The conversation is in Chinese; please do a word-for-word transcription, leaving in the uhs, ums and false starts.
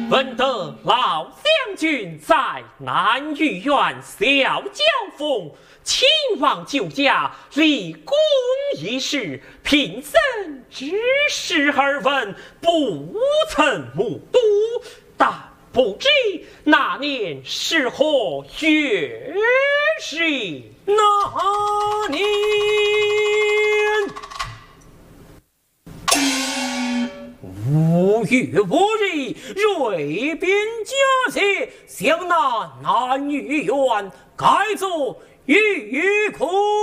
闻得老将军在南御苑小交锋，亲往救驾，立功一事，贫僧只是耳闻，不曾目睹。但不知那年是何月日？ 那年五月五日，瑞边加谢，向那南御苑改作御库。